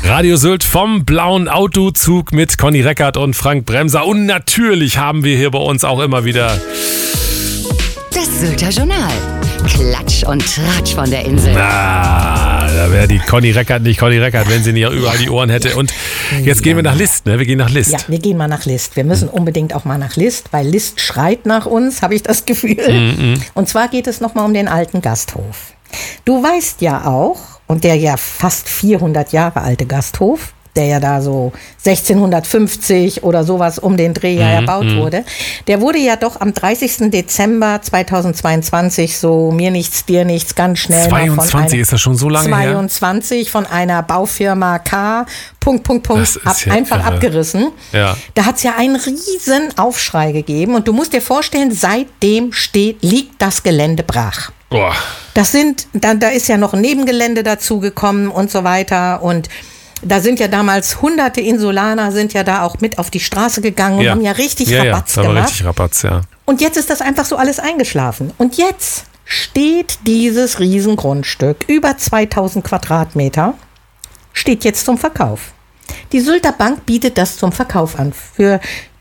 Radio Sylt vom blauen Autozug mit Conny Reckert und Frank Bremser. Und natürlich haben wir hier bei uns auch immer wieder das Sylter Journal. Klatsch und Tratsch von der Insel. Da wäre die Conny Reckert nicht Conny Reckert, wenn sie nicht überall die Ohren hätte. Und jetzt gehen wir nach List, ne? Wir gehen nach List. Ja, wir gehen mal nach List. Wir müssen unbedingt auch mal nach List, weil List schreit nach uns, habe ich das Gefühl. Und zwar geht es nochmal um den alten Gasthof. Du weißt ja auch, und der ja fast 400 Jahre alte Gasthof, der ja da so 1650 oder sowas um den Dreh erbaut wurde, der wurde ja doch am 30. Dezember 2022 so mir nichts, dir nichts, ganz schnell 22 ist das schon so lange 22 her? Von einer Baufirma K. einfach abgerissen. Ja. Da hat es ja einen riesen Aufschrei gegeben und du musst dir vorstellen, seitdem liegt das Gelände brach. Boah. Da ist ja noch ein Nebengelände dazugekommen und so weiter und da sind ja damals hunderte Insulaner sind ja da auch mit auf die Straße gegangen und haben ja richtig Rabatz gemacht. Richtig Rabatz, ja. Und jetzt ist das einfach so alles eingeschlafen. Und jetzt steht dieses Riesengrundstück, über 2000 Quadratmeter, steht jetzt zum Verkauf. Die Sylter Bank bietet das zum Verkauf an für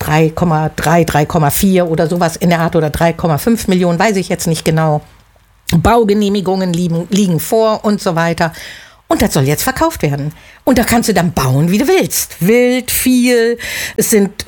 3,4 oder sowas in der Art oder 3,5 Millionen, weiß ich jetzt nicht genau. Baugenehmigungen liegen vor und so weiter. Und das soll jetzt verkauft werden. Und da kannst du dann bauen, wie du willst. Wild, viel. Es sind,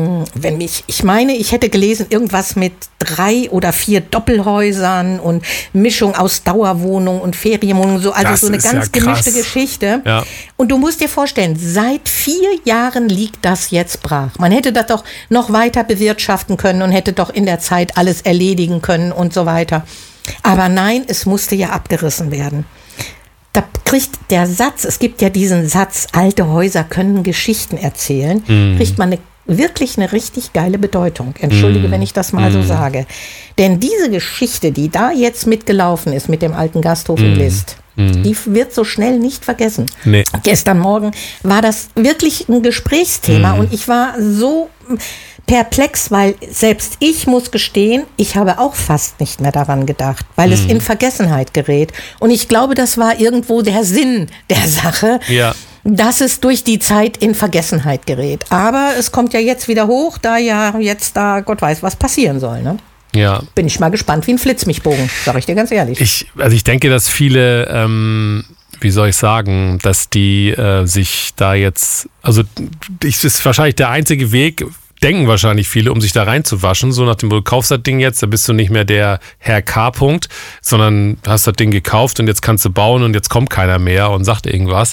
ich meine, ich hätte gelesen, irgendwas mit 3 oder 4 Doppelhäusern und Mischung aus Dauerwohnung und Ferienwohnung. Also das so eine ist ganz gemischte Geschichte. Ja. Und du musst dir vorstellen, seit 4 Jahren liegt das jetzt brach. Man hätte das doch noch weiter bewirtschaften können und hätte doch in der Zeit alles erledigen können und so weiter. Aber nein, es musste ja abgerissen werden. Da kriegt der Satz, es gibt ja diesen Satz, alte Häuser können Geschichten erzählen, kriegt man wirklich eine richtig geile Bedeutung. Entschuldige, wenn ich das mal so sage. Denn diese Geschichte, die da jetzt mitgelaufen ist mit dem alten Gasthof in List, die wird so schnell nicht vergessen. Nee. Gestern Morgen war das wirklich ein Gesprächsthema und ich war so perplex, weil selbst ich muss gestehen, ich habe auch fast nicht mehr daran gedacht, weil es in Vergessenheit gerät. Und ich glaube, das war irgendwo der Sinn der Sache, dass es durch die Zeit in Vergessenheit gerät. Aber es kommt ja jetzt wieder hoch, da ja jetzt da Gott weiß, was passieren soll, ne? Ja. Bin ich mal gespannt wie ein Flitzmichbogen, sag ich dir ganz ehrlich. Ich denke, dass viele, wie soll ich sagen, dass die sich da jetzt, also das ist wahrscheinlich der einzige Weg, denken wahrscheinlich viele, um sich da reinzuwaschen, so nach dem Motto, du kaufst das Ding jetzt, da bist du nicht mehr der Herr K. -Punkt, sondern hast das Ding gekauft und jetzt kannst du bauen und jetzt kommt keiner mehr und sagt irgendwas.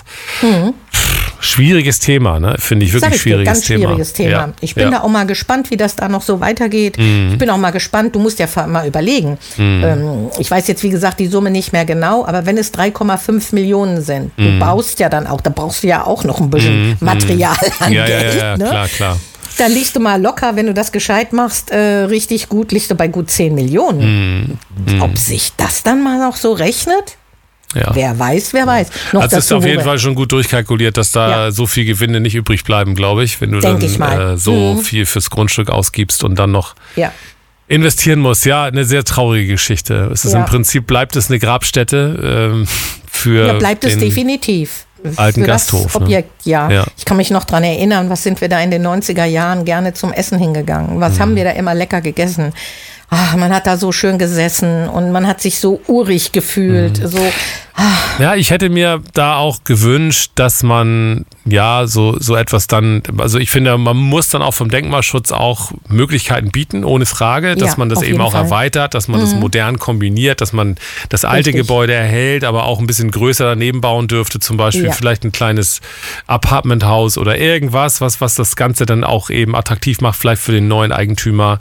Schwieriges Thema, ne? Finde ich wirklich schwieriges Thema. Schwieriges Thema. Ja. Ich bin da auch mal gespannt, wie das da noch so weitergeht. Ich bin auch mal gespannt, du musst ja mal überlegen. Ich weiß jetzt, wie gesagt, die Summe nicht mehr genau, aber wenn es 3,5 Millionen sind, du baust ja dann auch, da brauchst du ja auch noch ein bisschen Material an Geld. Ja, ne? klar. Dann liegst du mal locker, wenn du das gescheit machst, richtig gut, liegst du bei gut 10 Millionen. Ob sich das dann mal noch so rechnet? Ja. Wer weiß. Noch also ist auf jeden Fall schon gut durchkalkuliert, dass da so viel Gewinne nicht übrig bleiben, glaube ich, wenn du dann so viel fürs Grundstück ausgibst und dann noch investieren musst. Ja, eine sehr traurige Geschichte. Es ist im Prinzip, bleibt es eine Grabstätte für bleibt es definitiv. Alten Gasthof. Das Objekt, Ich kann mich noch dran erinnern, was sind wir da in den 90er Jahren gerne zum Essen hingegangen? Was haben wir da immer lecker gegessen? Man hat da so schön gesessen und man hat sich so urig gefühlt. Ja, ich hätte mir da auch gewünscht, dass man so etwas dann, also ich finde, man muss dann auch vom Denkmalschutz auch Möglichkeiten bieten, ohne Frage, dass man das eben auch erweitert, dass man das modern kombiniert, dass man das alte Gebäude erhält, aber auch ein bisschen größer daneben bauen dürfte, zum Beispiel vielleicht ein kleines Apartmenthaus oder irgendwas, was das Ganze dann auch eben attraktiv macht, vielleicht für den neuen Eigentümer,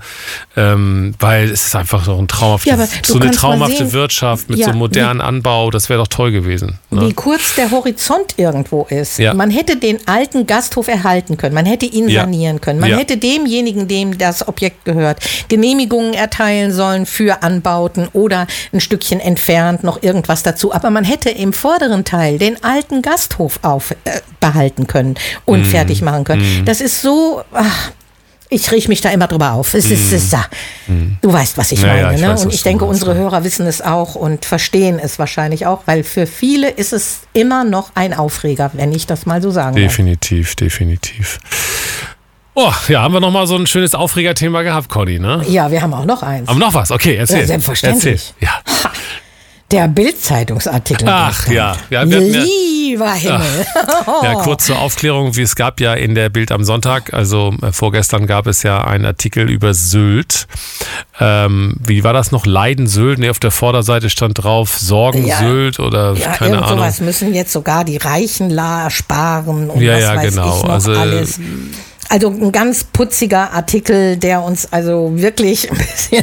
weil es ist einfach so ein eine traumhafte Wirtschaft mit so einem modernen Anbau, das wäre doch toll gewesen. Ne? Wie kurz der Horizont irgendwo ist. Ja. Man hätte den alten Gasthof erhalten können, man hätte ihn sanieren können, man hätte demjenigen, dem das Objekt gehört, Genehmigungen erteilen sollen für Anbauten oder ein Stückchen entfernt noch irgendwas dazu. Aber man hätte im vorderen Teil den alten Gasthof behalten können und fertig machen können. Das ist so... Ich rieche mich da immer drüber auf. Es ist da. Du weißt, was ich meine. Ich ne? weiß, und ich denke, unsere Hörer wissen es auch und verstehen es wahrscheinlich auch, weil für viele ist es immer noch ein Aufreger, wenn ich das mal so sagen darf. Definitiv. Oh, ja, haben wir nochmal so ein schönes Aufregerthema gehabt, Conny, ne? Ja, wir haben auch noch eins. Aber noch was, okay, erzähl. Ja, selbstverständlich. Erzähl. Ja. Der Bild-Zeitungsartikel. Ach ja. Lieber Himmel. Ja, kurz zur Aufklärung, wie es gab ja in der Bild am Sonntag, also vorgestern gab es ja einen Artikel über Sylt. Wie war das noch? Leiden Sylt? Nee, auf der Vorderseite stand drauf Sorgen Sylt oder keine Ahnung. Sowas müssen jetzt sogar die Reichen sparen und was weiß genau. ich noch alles. Also ein ganz putziger Artikel, der uns also wirklich ein bisschen...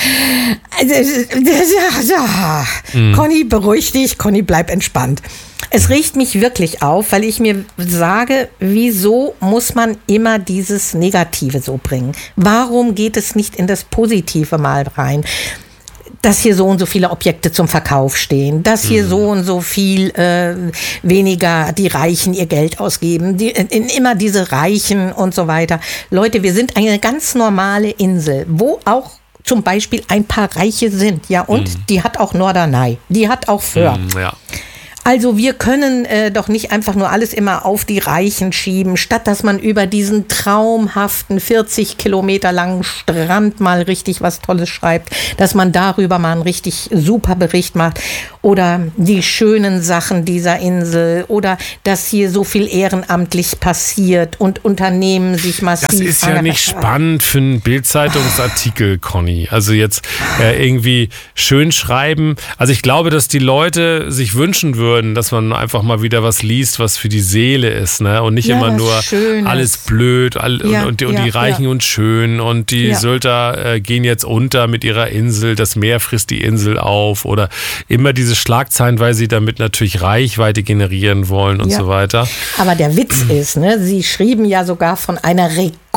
Conny, beruhig dich, Conny, bleib entspannt. Es regt mich wirklich auf, weil ich mir sage, wieso muss man immer dieses Negative so bringen? Warum geht es nicht in das Positive mal rein? Dass hier so und so viele Objekte zum Verkauf stehen, dass hier so und so viel weniger die Reichen ihr Geld ausgeben, immer diese Reichen und so weiter. Leute, wir sind eine ganz normale Insel, wo auch zum Beispiel ein paar Reiche sind, ja, und die hat auch Norderney, die hat auch Föhr. Ja. Also wir können doch nicht einfach nur alles immer auf die Reichen schieben, statt dass man über diesen traumhaften 40 Kilometer langen Strand mal richtig was Tolles schreibt, dass man darüber mal einen richtig super Bericht macht oder die schönen Sachen dieser Insel oder dass hier so viel ehrenamtlich passiert und Unternehmen sich massiv... Das ist ja nicht spannend für einen Bild-Zeitungsartikel, Conny. Also jetzt irgendwie schön schreiben. Also ich glaube, dass die Leute sich wünschen würden, dass man einfach mal wieder was liest, was für die Seele ist, ne? Und nicht immer nur Schönes. Alles blöd und die Reichen und schön und die Sylter gehen jetzt unter mit ihrer Insel, das Meer frisst die Insel auf oder immer diese Schlagzeilen, weil sie damit natürlich Reichweite generieren wollen und so weiter. Aber der Witz ist, ne, sie schrieben ja sogar von einer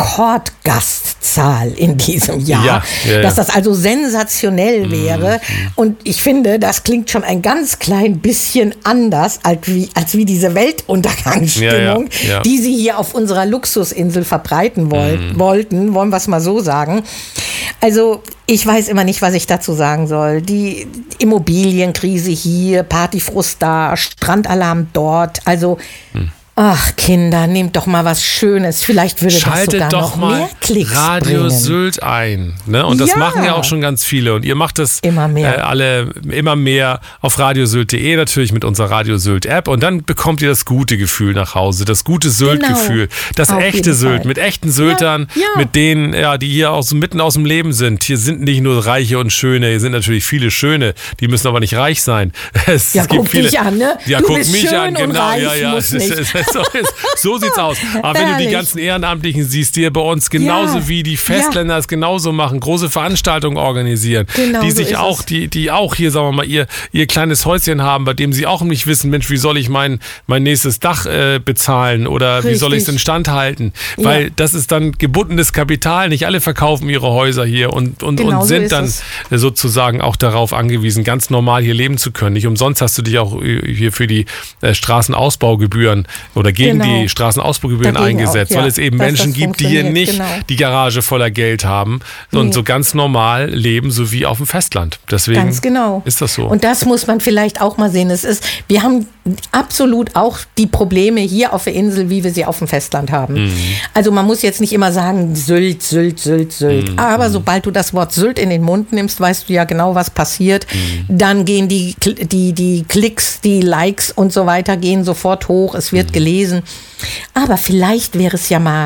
Rekordgastzahl in diesem Jahr, dass das also sensationell wäre. Und ich finde, das klingt schon ein ganz klein bisschen anders als wie diese Weltuntergangsstimmung, die sie hier auf unserer Luxusinsel verbreiten wollten, wollen wir es mal so sagen. Also ich weiß immer nicht, was ich dazu sagen soll. Die Immobilienkrise hier, Partyfrust da, Strandalarm dort, also... Ach Kinder, nehmt doch mal was Schönes. Vielleicht würde das sogar noch mehr Klicks Radio bringen. Sylt ein. Ne? Und das machen ja auch schon ganz viele. Und ihr macht das immer mehr. Alle immer mehr auf radiosylt.de, natürlich mit unserer Radio Sylt App. Und dann bekommt ihr das gute Gefühl nach Hause. Das gute Sylt-Gefühl. Das auf echte Sylt. Mit echten Syltern. Mit denen, die hier auch so mitten aus dem Leben sind. Hier sind nicht nur Reiche und Schöne. Hier sind natürlich viele Schöne. Die müssen aber nicht reich sein. Es gibt guck viele, dich an, ne? Ja, du guck bist mich schön an. Und Genau, reich muss nicht. So sieht's aus. Aber wenn du die ganzen Ehrenamtlichen siehst, die bei uns genauso wie die Festländer es genauso machen, große Veranstaltungen organisieren, die sich auch, die auch hier, sagen wir mal, ihr kleines Häuschen haben, bei dem sie auch nicht wissen, Mensch, wie soll ich mein nächstes Dach bezahlen oder wie soll ich es instand halten? Weil das ist dann gebundenes Kapital. Nicht alle verkaufen ihre Häuser hier und sind dann sozusagen auch darauf angewiesen, ganz normal hier leben zu können. Nicht umsonst hast du dich auch hier für die Straßenausbaugebühren oder gegen die Straßenausbaugebühren eingesetzt, weil es eben Menschen gibt, die hier nicht die Garage voller Geld haben und so ganz normal leben, so wie auf dem Festland. Deswegen ist das so. Und das muss man vielleicht auch mal sehen. Wir haben absolut auch die Probleme hier auf der Insel, wie wir sie auf dem Festland haben. Also man muss jetzt nicht immer sagen, Sylt, Sylt, Sylt, Sylt. Aber sobald du das Wort Sylt in den Mund nimmst, weißt du ja genau, was passiert. Dann gehen die Klicks, die Likes und so weiter gehen sofort hoch. Es wird gelesen. Aber vielleicht wäre es ja mal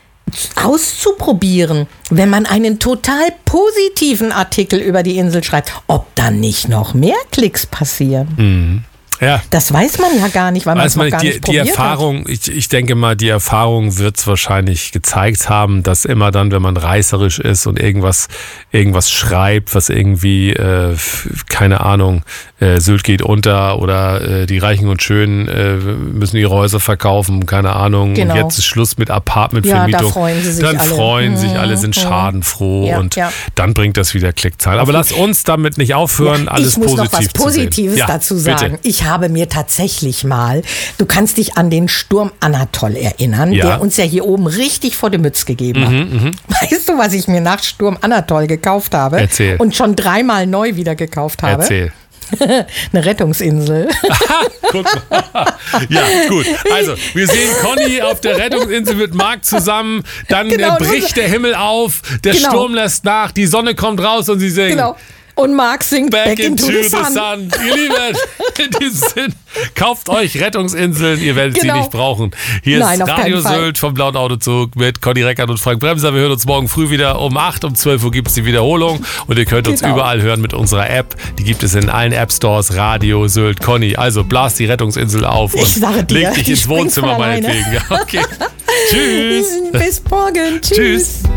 auszuprobieren, wenn man einen total positiven Artikel über die Insel schreibt, ob dann nicht noch mehr Klicks passieren. Ja. Das weiß man ja gar nicht, weil man es noch gar nicht probiert Erfahrung, hat. Ich denke mal, die Erfahrung wird es wahrscheinlich gezeigt haben, dass immer dann, wenn man reißerisch ist und irgendwas schreibt, was irgendwie, keine Ahnung, Sylt geht unter oder die Reichen und Schönen müssen ihre Häuser verkaufen, keine Ahnung, und jetzt ist Schluss mit Apartmentvermietung. Ja, da freuen sie sich dann alle. Freuen sich alle, sind schadenfroh und dann bringt das wieder Klickzahlen. Aber lass uns damit nicht aufhören, alles positiv zu sehen. Ich muss noch was Positives dazu sagen. Bitte. Ich habe mir tatsächlich mal, du kannst dich an den Sturm Anatol erinnern, der uns ja hier oben richtig vor die Mütze gegeben hat. Weißt du, was ich mir nach Sturm Anatol gekauft habe? Erzähl. Und schon 3-mal neu wieder gekauft habe? Erzähl. Eine Rettungsinsel. Guck mal. Ja, gut. Also, wir sehen Conny auf der Rettungsinsel mit Marc zusammen. Dann bricht der Himmel auf, der Sturm lässt nach, die Sonne kommt raus und sie singen. Genau. Und Marc singt Back into the Sun. Ihr Lieben, in diesem Sinn, kauft euch Rettungsinseln, ihr werdet sie nicht brauchen. Hier ist Radio Sylt vom Blauen Autozug mit Conny Reckert und Frank Bremser. Wir hören uns morgen früh wieder um 8, um 12 Uhr gibt es die Wiederholung und ihr könnt uns überall hören mit unserer App. Die gibt es in allen App-Stores, Radio Sylt, Conny. Also blast die Rettungsinsel auf und leg dich ins Wohnzimmer meinetwegen. Okay. Tschüss. Bis morgen. Tschüss.